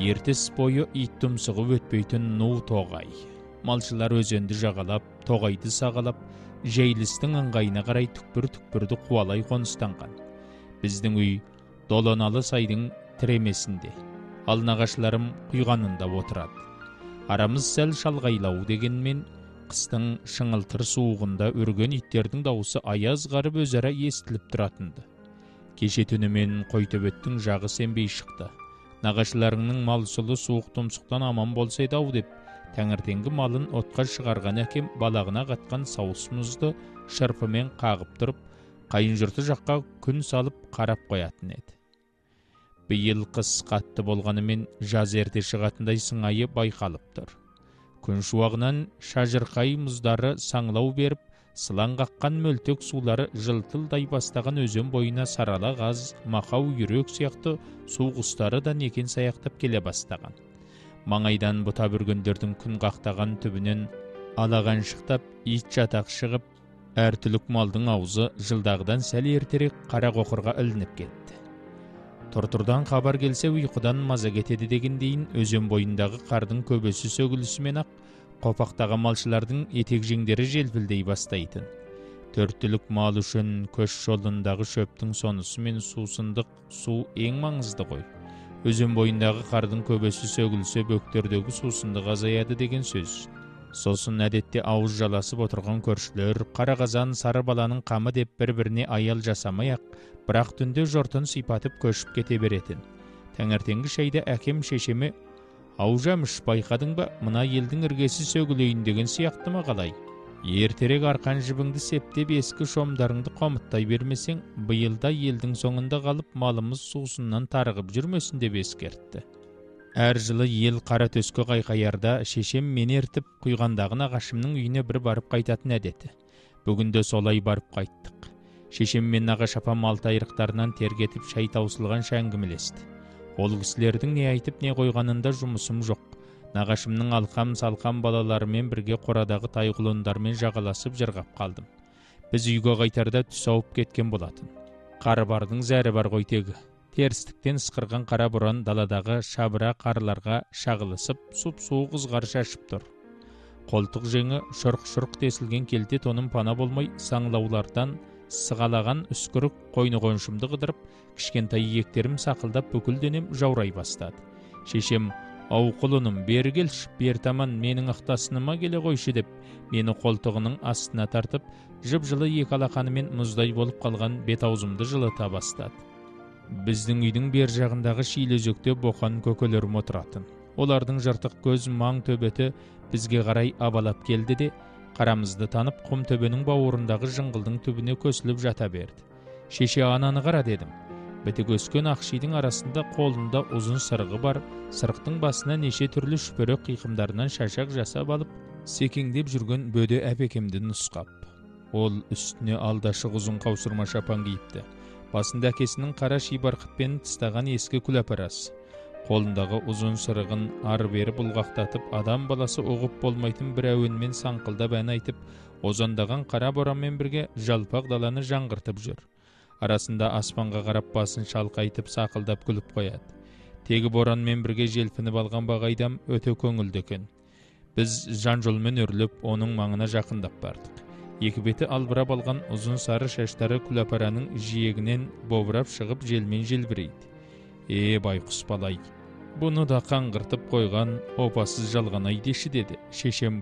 ертіс бойы ит тұмсығы өтпейтін ну тоғай. Малшылар өзенді жағалап, тоғайды сағалап, жейлістің ыңғайына қарай түкпір-түкпірді қуалай қоныстанған. Біздің үй Долоналы сайдың тіремесінде, ал нағашыларым құйғанында отырады. Арамыз сәл шалғайлау дегенмен, қыстың шыңылтыр суығында үрген иттердің дауысы аяз қарып өзара естіліп тұратынды. Кеше түнімен Қойтөбеттің жағы сенбей шықты. Нағашыларыңның мал сұлы суық тұмсықтан аман болсайды ау деп, таңертеңгі малын отқа шығарған әкем балағына қатқан сауыс мұзды шырпымен қағып тұрып, қайын жұрты жаққа күн салып қарап қоятын еді. Биыл қыс қатты болғанымен жаз ерте шығатындай сыңайы байқалып тұр. Күн шуағынан шажырқай мұздары саңлау беріп, сылаң қаққан мөлтек сулары жылтылдай бастаған өзен бойына сарала ғаз, мақау үйрек сияқты су құстары да некен саяқтап келе бастаған. Маңайдан бұта бүргендердің күн қақтаған түбінен алаған шықтап, ит жатақ шығып, әр түлік малдың аузы жылдағыдан сәл ертерек қара қоқырға ілініп кетті. Тұртырдан хабар келсе ұйқыдан маза кетеді дегендейін өзен бойындағы қардың көбесі сөгілісімен ақ қопақтағы малшылардың етек жеңдері желпілдей бастайтын. Төрттілік мал үшін көш жолындағы шөптің сонысы мен сусындық су ең маңызды ғой. Өзен бойындағы қардың көбесі сөгілсе бөктердегі сусындық азаяды деген сөз. Сосын әдетте ауыз жаласып отырған көршілер қара қазан сары баланың қамы деп бір-біріне аял жасамай ақ, бірақ түнде жортын сипатып көшіп кете беретін. Таңертеңгі шайда әкем шешеме «Ау Жәміш, байқадың ба, мына елдің іргесі сөгілейін» деген сияқты ма қалай? Ертерек арқан жібіңді септеп ескі шомдарыңды қомыттай бермесең, биылда елдің соңында қалып малымыз сусыннан тарығып жүрмесін деп ескертті. Әр жылы ел қара төскі қайқаярда шешем мені ертіп құйғандағы нағашымның үйіне бір барып қайтатын әдеті. Бүгінде солай барып қайттық. Шешем мен нағаш апам алтайырықтарынан тергетіп шай таусылған әңгімелесті. Ол кісілердің не айтып не қойғанында жұмысым жоқ. Нағашымның алқам-салқам балаларымен бірге қорадағы тайғұлындармен жағаласып жырғап қалдым. Біз үйге қайтарда түс ауып кеткен болатын. Қары бардың зәрі бар ғой тегі. Терістіктен ысқырған қара боран даладағы шабыра қарларға шағылысып, суп-суық ызғар шашып тұр. Қолтық жеңі шұрқ-шұрқ тесілген келте тоным пана болмай, саңлаулардан сығалаған үскірік қойны-қоншымды қыдырып, кішкентай иектерім сақылдап бүкіл денем жаурай бастады. Шешем, «Ау құлыным, бері келші, бер таман менің ықтасыныма келе қойшы» деп, мені қолтығының астына тартып, жып-жылы екі алақанымен мұздай болып қалған бет-аузымды жылыта бастады. Біздің үйдің бер жағындағы шилезөкте боқан көкелерім отыратын. Олардың жыртық көз маң төбеті бізге қарай абалап келді де, қарамызды танып құм төбенің бауырындағы жыңғылдың түбіне көсіліп жата берді. «Шеше, ананы қара» дедім. Бітік өскен ақшидың арасында қолында ұзын сырғы бар, сырықтың басына неше түрлі шүпірек қиқымдарынан шашақ жасап алып, секеңдеп жүрген бөде әпекемді нұсқап. Ол үстіне алдашық ұзын қаусырма шапан киіпті. Басында әкесінің қара шибарқытпен тыстаған ескі күләпарасы. Қолындағы ұзын сырығын ары-бері бұлғақтатып, адам баласы оғып болмайтын бір әуенмен саңқылдап ән айтып, озандаған қара боранмен бірге жалпақ даланы жаңғыртып жүр. Арасында аспанға қарап басын шалқайтып сақылдап күліп қояды. Тегі боранмен бірге желпініп алған бағайдам өте көңілді екен. Біз жан жолмен өрліп, оның маңына жақындап бардық. Екі беті албырап алған ұзын сары шаштары күләпараның жиегінен бобырап шығып желмен желбірейді. Байқұс балай, бұны да қаңғыртып қойған опасыз жалған ай деші» деді. Шешем